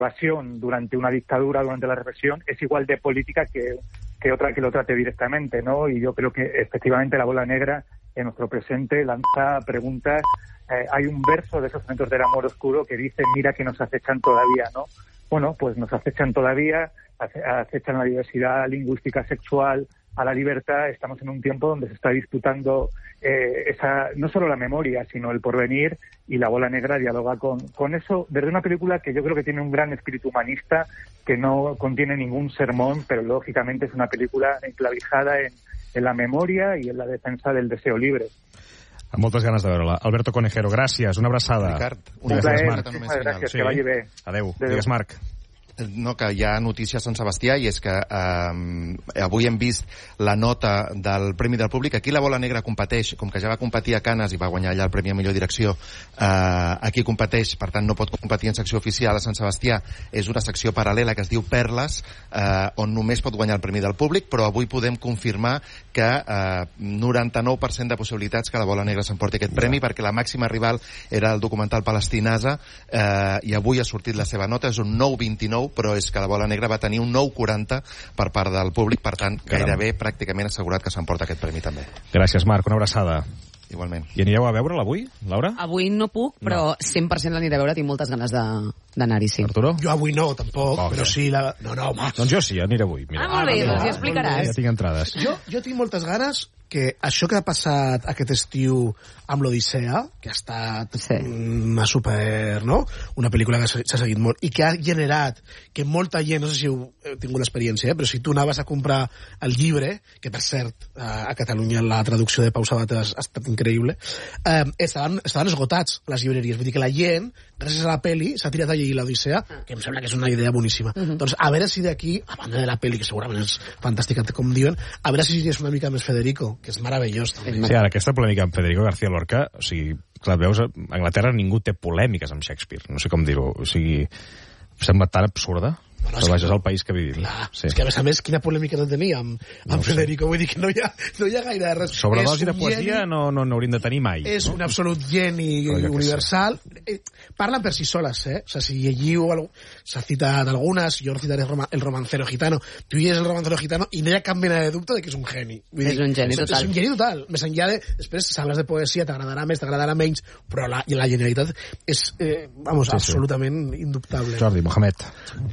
evasión durante una dictadura, durante la represión, es igual de política que otra que lo trate directamente, ¿no? Y yo creo que efectivamente La bola negra en nuestro presente lanza preguntas. Hay un verso de esos momentos del amor oscuro que dice: mira que nos acechan todavía, ¿no? Bueno, pues nos acechan todavía, acechan la diversidad lingüística, sexual, a la libertad. Estamos en un tiempo donde se está disputando no solo la memoria, sino el porvenir, y La bola negra dialoga con eso desde una película que yo creo que tiene un gran espíritu humanista, que no contiene ningún sermón, pero lógicamente es una película enclavijada en la memoria i en la defensa del deseo libre. Amb moltes ganes de veure-la. Alberto Conejero, gràcies, una abraçada. Ricard, gràcies, Marc. Gràcies, que vagi bé. Adéu. Digues, Marc. No, que hi ha notícia a Sant Sebastià, i és que avui hem vist la nota del Premi del Públic. Aquí La bola negra competeix, com que ja va competir a Canes i va guanyar allà el Premi a millor direcció, aquí competeix, per tant no pot competir en secció oficial a Sant Sebastià. És una secció paral·lela que es diu Perles, on només pot guanyar el Premi del Públic, però avui podem confirmar que 99% de possibilitats que La bola negra s'emporti aquest premi, perquè la màxima rival era el documental Palestinasa, i avui ha sortit la seva nota, és un 9,29, però és que La bola negra va tenir un 9,40 per part del públic, per tant, gairebé pràcticament assegurat que s'emporta aquest premi també. Gràcies, Marc, una abraçada. Igualment. I anireu a veure-la avui, Laura? Avui no puc, però 100% l'aniré a veure, tinc moltes ganes d'anar-hi, sí. Arturo? Jo avui no, tampoc, però sí... No, home. Doncs jo sí, aniré avui. Mira. Molt bé, doncs ja explicaràs. Ja tinc entrades. Jo tinc moltes ganes que això que ha passat aquest estiu amb l'Odissea, que ha estat una super, no? Una pel·lícula que s'ha seguit molt i que ha generat que molta gent, no sé si heu tingut l'experiència, però si tu anaves a comprar el llibre, que per cert a Catalunya la traducció de Pau Sabat ha estat increïble, estaven esgotats les llibreries. Vull dir que la gent, gràcies a la pel·li, s'ha tirat a llegir l'Odissea, que em sembla que és una idea boníssima. Doncs a veure si d'aquí, a banda de la pel·li, que segurament és fantàstica, com diuen, a veure si és una mica més Federico, que és meravellós també. Sí, ara, aquesta polèmica amb Federico García Lorca, o sigui, clar, veus, a Anglaterra ningú té polèmiques amb Shakespeare, no sé com dir-ho, o sigui, sembla tan absurda. Bueno, però vaja, és el país que vivim. Clar, sí. És que a més quina polèmica no tenia amb Federico, vull dir que no hi ha gaire res. Sobredosi de poesia no n'hauríem de tenir mai. És un absolut geni universal. Parlen per si soles, o sigui, si llegiu, s'ha citat algunes, jo citaré el Romancero Gitano, tu llegis el Romancero Gitano i no hi ha cap mena de dubte de que és un geni. És un geni total. És un geni total. Més enllà de, després sabràs de poesia, t'agradarà més, t'agradarà menys, però la genialitat és, absolutament indubtable. Jordi, Mohamed.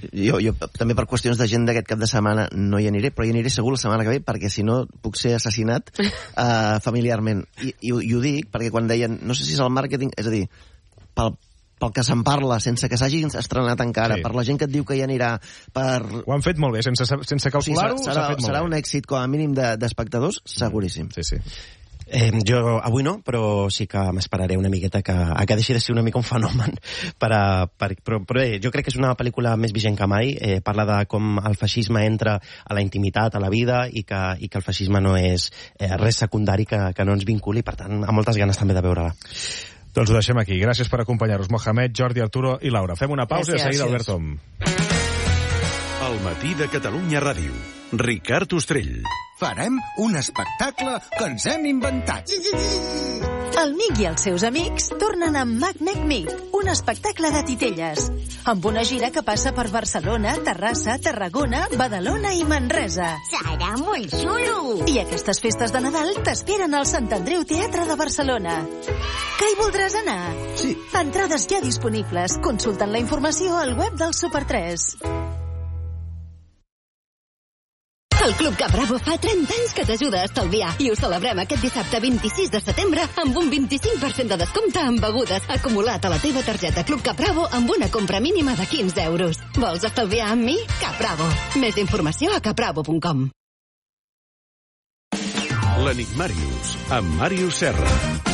Jo també per qüestions de gent d'aquest cap de setmana no hi aniré, però hi aniré segur la setmana que ve, perquè si no puc ser assassinat familiarment. I ho dic perquè quan deien, no sé si és el màrqueting, és a dir, pel que se'n parla, sense que s'hagi estrenat encara, per la gent que et diu que hi anirà, Ho han fet molt bé, sense calcular-ho, s'ha fet molt bé. Serà un èxit, com a mínim, d'espectadors, seguríssim. Sí. Jo avui no, però sí que m'esperaré una miqueta que deixi de ser una mica un fenomen. Però bé, jo crec que és una pel·lícula més vigent que mai. Parla de com el feixisme entra a la intimitat, a la vida, i que el feixisme no és res secundari que no ens vinculi. Per tant, amb moltes ganes també de veure-la. Doncs ho deixem aquí. Gràcies per acompanyar-nos, Mohamed, Jordi, Arturo i Laura. Fem una pausa i de seguida Alberto. El matí de Catalunya Ràdio. Ricard Ostrell. Farem un espectacle que ens hem inventat. El Mic i els seus amics tornen amb Mac-Mec-Mic, un espectacle de titelles, amb una gira que passa per Barcelona, Terrassa, Tarragona, Badalona i Manresa. Serà molt xulo! I aquestes festes de Nadal t'esperen al Sant Andreu Teatre de Barcelona. Que hi voldràs anar? Sí. Entrades ja disponibles. Consulten la informació al web del Super 3. El Club Capravo fa 30 anys que t'ajuda a estalviar i ho celebrem aquest dissabte 26 de setembre amb un 25% de descompte en begudes acumulat a la teva targeta Club Capravo amb una compra mínima de 15 euros. Vols estalviar amb mi? Capravo. Més informació a capravo.com. L'Enigmàrius, amb Màrius Serra.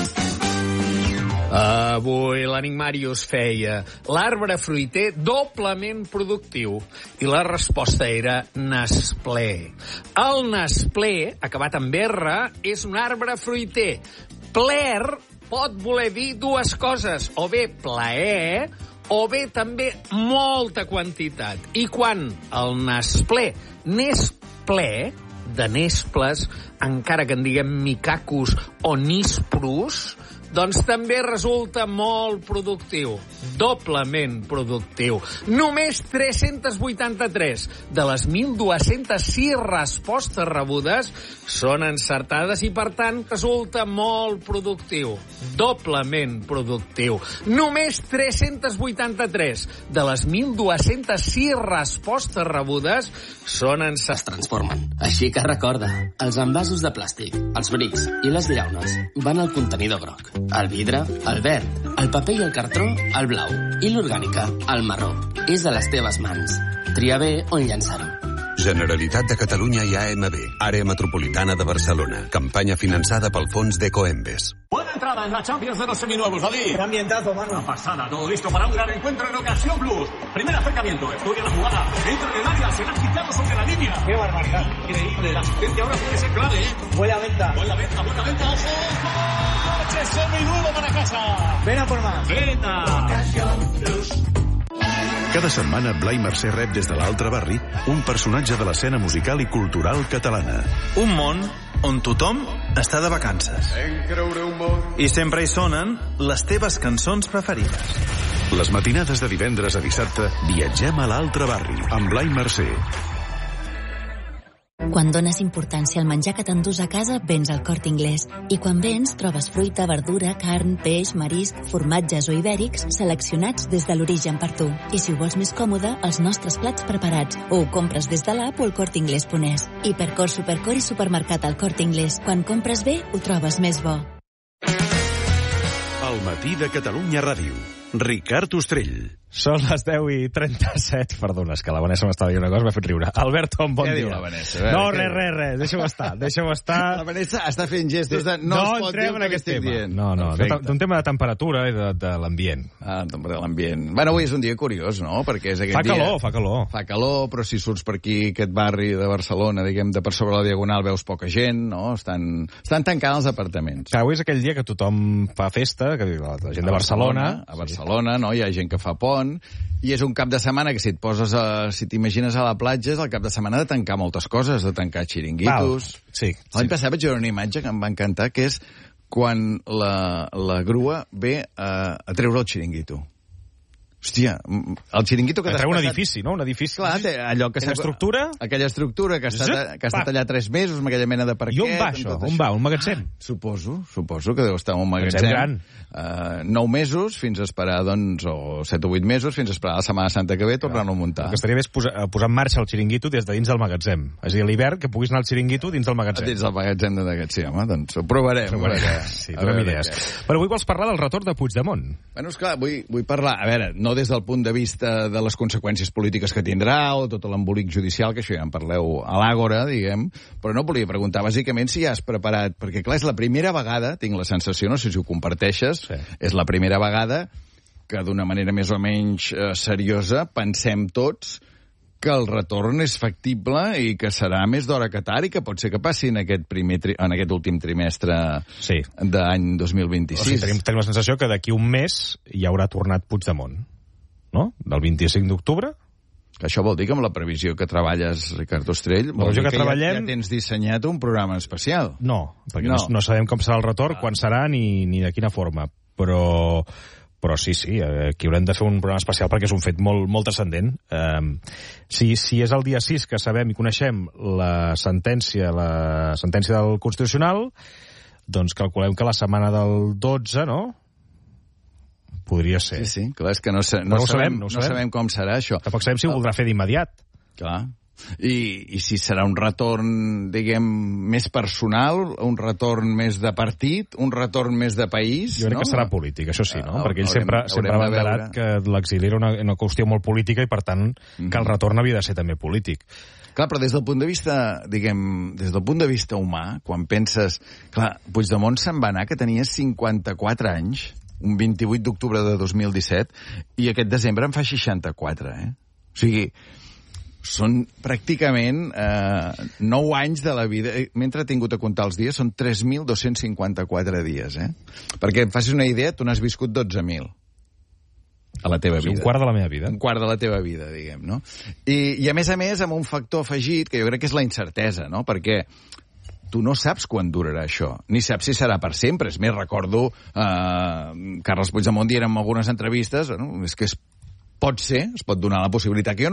Avui l'Enigmàrius feia l'arbre fruiter doblement productiu i la resposta era Nestlé. El Nestlé, acabat amb R, és un arbre fruiter. Plaer pot voler dir dues coses, o bé plaer o bé també molta quantitat. I quan el Nestlé n'és ple, de nesples, encara que en diguem micacus o nisprus, Doncs també resulta molt productiu, doblement productiu. Només 383 de les 1.206 respostes rebudes són encertades i, per tant, resulta molt productiu, doblement productiu. Només 383 de les 1.206 respostes rebudes són encertades. Es transformen. Així que recorda, els envasos de plàstic, els brics i les llaunes van al contenidor groc. El vidre, el verd, el paper i el cartró, el blau. I l'orgànica, el marró. És a les teves mans. Tria bé on llançar-ho. Generalitat de Catalunya i AMB, Àrea Metropolitana de Barcelona. Campanya finançada pel fons d'Ecoembes. Buena entrada en la Champions de los seminuevos, Ali. Qué ambientazo, mano. Una pasada, todo listo para un gran encuentro en Ocasión Plus. Primer acercamiento, estudia la jugada. Entra en el área, se la ha quitado sobre la línea. Qué barbaridad. Increíble, la asistencia ahora puede ser clave, ¿eh? Buena venta. Buena venta, buena venta. ¡Ojo! ¡Coche seminuevo para casa! Ven a por más. Venta. Ocasión Plus. Cada setmana, Blai Mercè rep des de l'altre barri un personatge de l'escena musical i cultural catalana. Un món on tothom està de vacances. I sempre hi sonen les teves cançons preferides. Les matinades de divendres a dissabte viatgem a l'altre barri amb Blai Mercè. Quan dones importància al menjar que t'endús a casa, vens al Corte Inglés. I quan vens, trobes fruita, verdura, carn, peix, marisc, formatges o ibèrics seleccionats des de l'origen per tu. I si ho vols més còmode, els nostres plats preparats. O ho compres des de l'app o al corteinglés.es. Hipercor, Supercor i supermercat al Corte Inglés. Quan compres bé, ho trobes més bo. El matí de Catalunya Ràdio. Ricard Ostrell. Són les 10:37. Perdona, és que la Vanessa m'estava dient una cosa, m'ha fet riure. Alberto, bon dia. Què diu la Vanessa? No, res. Deixa-ho estar. La Vanessa està fent gestos de no es pot dir el que estic dient. No, d'un tema de temperatura i de l'ambient. De l'ambient. Bueno, avui és un dia curiós, no? Perquè és aquest dia... Fa calor. Fa calor, però si surts per aquí, aquest barri de Barcelona, diguem, de per sobre la Diagonal, veus poca gent, no? Estan tancant els apartaments. Que avui és aquell dia que tothom fa festa, que la gent de Barcelona. A Barcelona, no? Hi ha gent que fa pont, i és un cap de setmana que si t'imagines a la platja és el cap de setmana de tancar moltes coses, de tancar xiringuitos. Sí. L'any passat vaig veure una imatge que em va encantar, que és quan la grua ve a treure el xiringuito. Hòstia, el xiringuito que treu un edifici, no? Un edifici. Clar, allò que aquella estructura que ha estat allà 3 mesos, amb aquella mena de parquet. I on va això? On va? Un magatzem? Suposo que deu estar en un magatzem gran. 9 mesos fins a esperar, doncs, o 7 o 8 mesos fins a esperar la Setmana Santa que ve, tornar-lo a muntar. El que estaria bé és posar en marxa el xiringuito des de dins del magatzem. És a dir, a l'hivern que puguis anar al xiringuito dins del magatzem. Dins del magatzem d'aquest, sí, home, doncs ho provarem. Sí, donem idees. Però avui vols parlar del retorn de Puigdemont. Bueno, esclar, vull parlar, a veure, no des del punt de vista de les conseqüències polítiques que tindrà o tot l'embolic judicial, que això ja en parleu a l'Àgora, diguem, però no volia preguntar bàsicament si ja has preparat, perquè clar, és la primera vegada, tinc la sensació, no sé si ho comparteixes, és la primera vegada que d'una manera més o menys seriosa pensem tots que el retorn és factible i que serà més d'hora que tard i que pot ser que passi en aquest últim trimestre d'any 2026. O sigui, tenim la sensació que d'aquí un mes hi haurà tornat Puigdemont, no? Del 25 d'octubre. Que això vol dir que amb la previsió que treballes, Ricard Ostrell, vol dir que ja tens dissenyat un programa especial. No, perquè no sabem com serà el retorn, quan serà ni de quina forma, però sí, aquí haurem de fer un programa especial perquè és un fet molt transcendent. Si és el dia 6 que sabem i coneixem la sentència del Constitucional, doncs calculem que la setmana del 12, no?, podria ser. Sí, clar, és que no sabem com serà això. Tampoc sabem si ho voldrà fer d'immediat. Clar. I si serà un retorn, diguem, més personal, un retorn més de partit, un retorn més de país... Jo crec que serà polític, això sí, no? Perquè ell sempre ha banderat que l'exili era una qüestió molt política i, per tant, que el retorn havia de ser també polític. Clar, però des del punt de vista, diguem, des del punt de vista humà, quan penses... Clar, Puigdemont se'n va anar, que tenia 54 anys, un 28 d'octubre de 2017, i aquest desembre en fa 64, O sigui, són pràcticament 9 anys de la vida. Mentre he tingut a comptar els dies, són 3.254 dies, Perquè em facis una idea, tu n'has viscut 12.000 a la teva vida. Un quart de la meva vida. Un quart de la teva vida, diguem, no? I a més, amb un factor afegit, que jo crec que és la incertesa, no? Perquè tu no saps quan durarà això, ni saps si serà per sempre. És més, recordo Carles Puigdemont dient en algunes entrevistes, és que pot ser, es pot donar la possibilitat que jo